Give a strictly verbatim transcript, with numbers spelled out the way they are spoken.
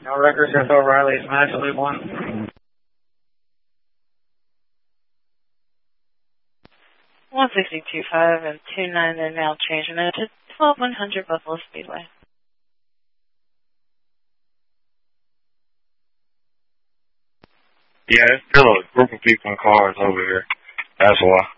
No records with O'Reilly's Maxwell one. one sixty-two point five and two nine are now changing it to twelve one hundred Buffalo Speedway. Yeah, there's still a group of people in cars over here. That's why.